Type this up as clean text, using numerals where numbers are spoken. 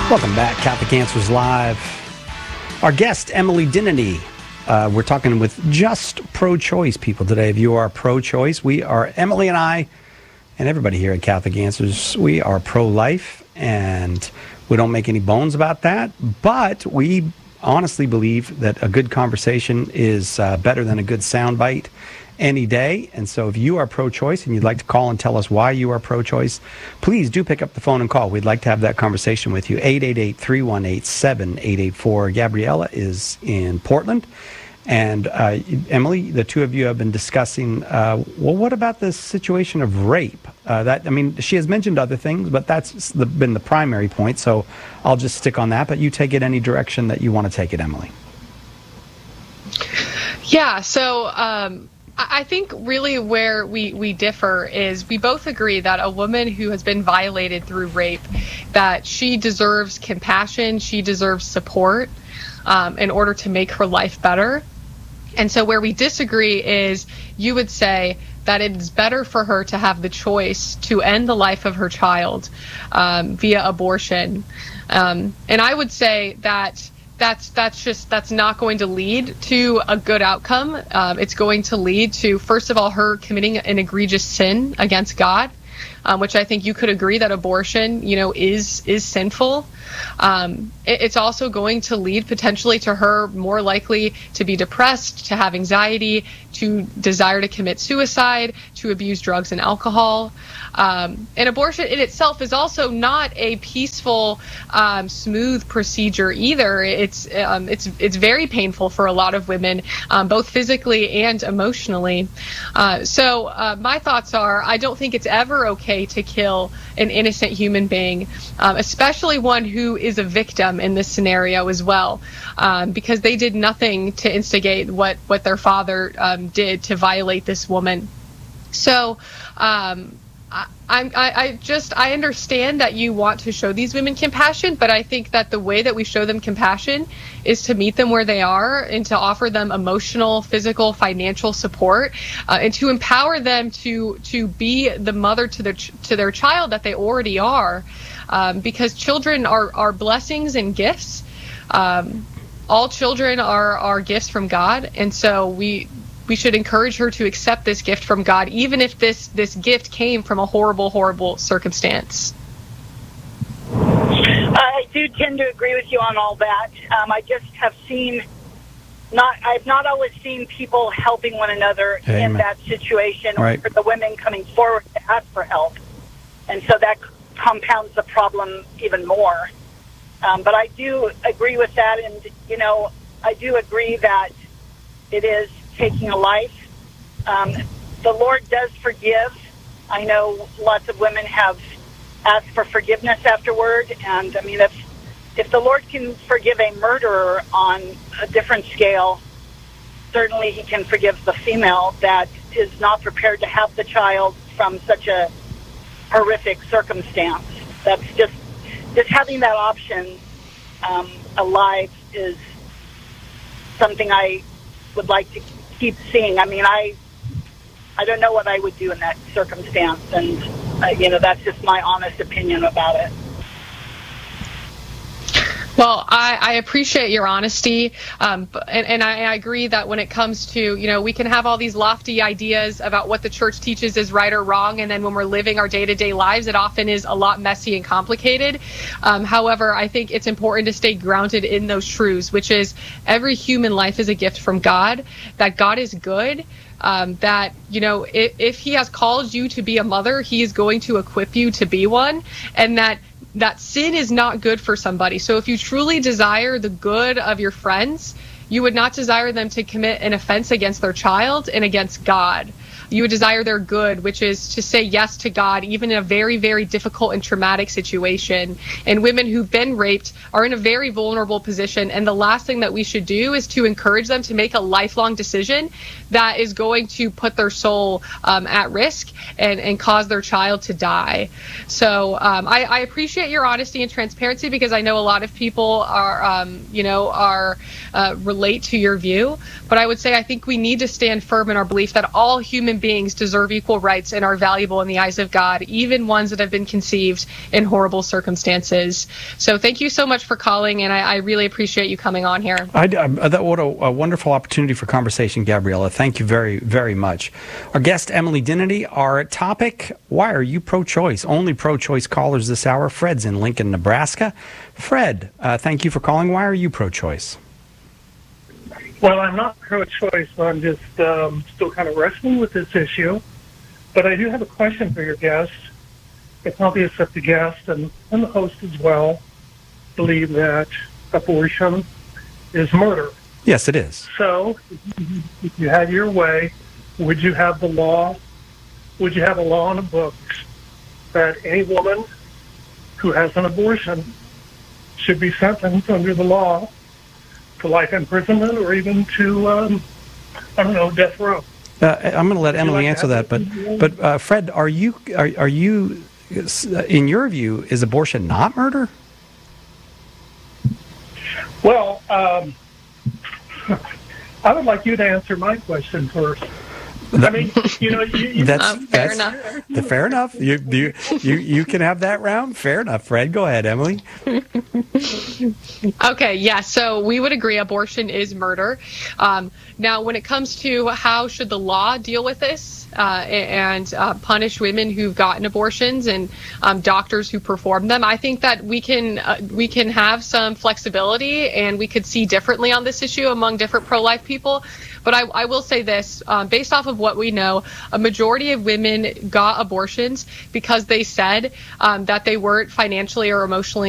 Welcome back, Catholic Answers Live. Our guest, Emily Denneny. We're talking with just pro-choice people today. If you are pro-choice, we are, Emily and I, and everybody here at Catholic Answers, we are pro-life, and we don't make any bones about that. But we honestly believe that a good conversation is better than a good soundbite any day. And so if you are pro-choice and you'd like to call and tell us why you are pro-choice, please do pick up the phone and call. We'd like to have that conversation with you. 888-318-7884. Gabriella is in Portland. And Emily, the two of you have been discussing, well, what about the situation of rape? She has mentioned other things, but that's been the primary point. So I'll just stick on that. But you take it any direction that you want to take it, Emily. Yeah, so I think really where we differ is we both agree that a woman who has been violated through rape, that she deserves compassion, she deserves support in order to make her life better. And so where we disagree is you would say that it is better for her to have the choice to end the life of her child via abortion. And I would say that that's not going to lead to a good outcome. It's going to lead to, first of all, her committing an egregious sin against God, which I think you could agree that abortion, is sinful. It's also going to lead potentially to her more likely to be depressed, to have anxiety, to desire to commit suicide, to abuse drugs and alcohol. And abortion in itself is also not a peaceful, smooth procedure either. It's very painful for a lot of women, both physically and emotionally. So my thoughts are, I don't think it's ever okay to kill an innocent human being, especially one who is a victim in this scenario as well, because they did nothing to instigate what their father did to violate this woman. So I understand that you want to show these women compassion, but I think that the way that we show them compassion is to meet them where they are and to offer them emotional, physical, financial support, and to empower them to be the mother to their child that they already are, because children are blessings and gifts. All children are gifts from God, and so we should encourage her to accept this gift from God, even if this gift came from a horrible, horrible circumstance. I do tend to agree with you on all that. I just have I've not always seen people helping one another in that situation, right, or the women coming forward to ask for help. And so that compounds the problem even more. But I do agree with that, and, I do agree that it is taking a life. The Lord does forgive. I know lots of women have asked for forgiveness afterward, and if the Lord can forgive a murderer on a different scale, certainly he can forgive the female that is not prepared to have the child from such a horrific circumstance. That's just having that option alive is something I would like to keep seeing. I don't know what I would do in that circumstance, and that's just my honest opinion about it. Well, I appreciate your honesty, and I agree that when it comes to, we can have all these lofty ideas about what the church teaches is right or wrong, and then when we're living our day-to-day lives, it often is a lot messy and complicated. However, I think it's important to stay grounded in those truths, which is every human life is a gift from God, that God is good, that, if he has called you to be a mother, he is going to equip you to be one, and that sin is not good for somebody. So if you truly desire the good of your friends, you would not desire them to commit an offense against their child and against God. You would desire their good, which is to say yes to God, even in a very, very difficult and traumatic situation. And women who've been raped are in a very vulnerable position. And the last thing that we should do is to encourage them to make a lifelong decision that is going to put their soul at risk and cause their child to die. So I appreciate your honesty and transparency, because I know a lot of people are, relate to your view. But I would say I think we need to stand firm in our belief that all human beings deserve equal rights and are valuable in the eyes of God, even ones that have been conceived in horrible circumstances. So thank you so much for calling, and I really appreciate you coming on here. What a wonderful opportunity for conversation, Gabriella. Thank you very, very much. Our guest, Emily Dinity. Our topic, why are you pro-choice? Only pro-choice callers this hour. Fred's in Lincoln, Nebraska. Fred, thank you for calling. Why are you pro-choice? Well, I'm not pro-choice. I'm just still kind of wrestling with this issue. But I do have a question for your guest. It's obvious that the guest and the host as well believe that abortion is murder. Yes, it is. So, if you had your way, would you have the law? Would you have a law in the books that any woman who has an abortion should be sentenced under the law to life imprisonment, or even to, death row? I'm going to let Emily answer that, but Fred, are you, in your view, is abortion not murder? Well, I would like you to answer my question first. I mean, that's fair enough. Fair enough. You can have that round. Fair enough, Fred. Go ahead, Emily. Okay, yeah, so we would agree abortion is murder. Now, when it comes to how should the law deal with this and punish women who've gotten abortions and doctors who perform them, I think that we can have some flexibility, and we could see differently on this issue among different pro-life people. But I will say this, based off of what we know, a majority of women got abortions because they said that they weren't financially or emotionally